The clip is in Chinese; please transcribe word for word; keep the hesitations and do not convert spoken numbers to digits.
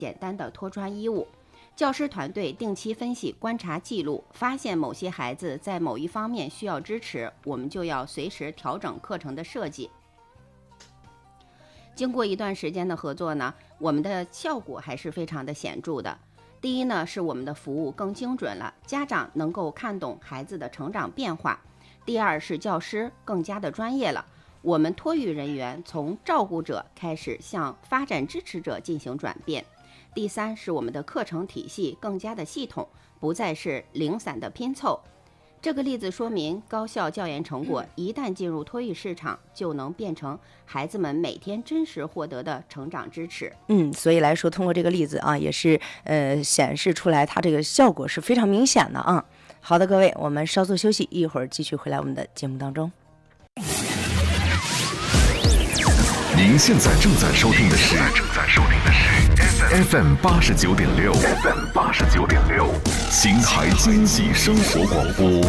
简单的脱穿衣物。教师团队定期分析、观察、记录，发现某些孩子在某一方面需要支持，我们就要随时调整课程的设计。经过一段时间的合作呢，我们的效果还是非常的显著的。第一呢，是我们的服务更精准了，家长能够看懂孩子的成长变化；第二是教师更加的专业了，我们托育人员从照顾者开始向发展支持者进行转变；第三是我们的课程体系更加的系统，不再是零散的拼凑。这个例子说明，高校教研成果一旦进入托育市场，就能变成孩子们每天真实获得的成长支持。 嗯，所以来说，通过这个例子啊，也是呃显示出来它这个效果是非常明显的啊。好的，各位，我们稍作休息，一会儿继续回来我们的节目当中。 您现在正在收听的是正在收听的是 F M 八十九点六 F M 八十九点六 秦海经济生活广播。